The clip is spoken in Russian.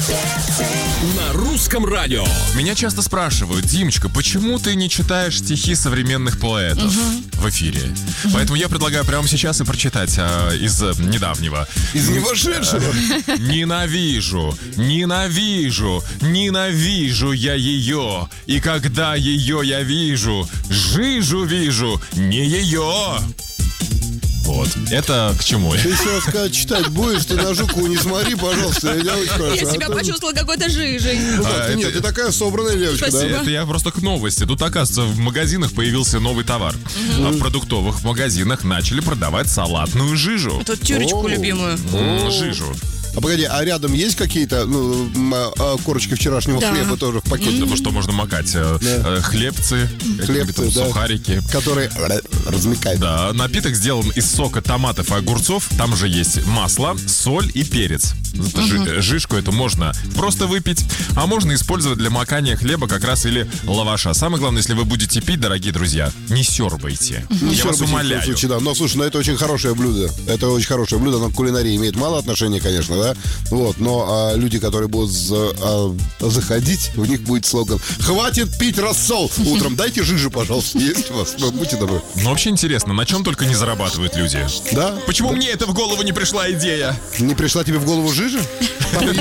На русском радио. Меня часто спрашивают: Димочка, почему ты не читаешь стихи современных поэтов в эфире? Поэтому я предлагаю прямо сейчас и прочитать из недавнего. Из невошедшего. Ненавижу я ее. И когда ее я вижу, жижу вижу, не ее. Вот. Это к чему? Ты сейчас, когда читать будешь, ты на жуку не смотри, пожалуйста. Я тебя очень прошу. Я себя почувствовала какой-то жижей. Ну да, нет, ты такая собранная девочка, да? Это я просто к новости. Тут, оказывается, в магазинах появился новый товар. А в продуктовых магазинах начали продавать салатную жижу. Тут тюречку любимую. Жижу. А погоди, а рядом есть какие-то корочки вчерашнего Да. хлеба тоже в пакете? Потому что можно макать хлебцы, какие-то там да. сухарики. Которые размыкают. Да, напиток сделан из сока томатов и огурцов. Там же есть масло, соль и перец. Жижку эту можно просто выпить, а можно использовать для макания хлеба как раз или лаваша. Самое главное, если вы будете пить, дорогие друзья, не сербайте. Я вас умоляю. Случае, да. Но слушай, это очень хорошее блюдо. Это очень хорошее блюдо, оно к кулинарии имеет мало отношения, конечно, да? Вот, но люди, которые будут заходить, у них будет слоган: «Хватит пить рассол утром, дайте жижу, пожалуйста, есть у вас, будьте добры». Ну, вообще интересно, на чем только не зарабатывают люди. Да? Почему мне это в голову не пришла идея? Не пришла тебе в голову жижа? Там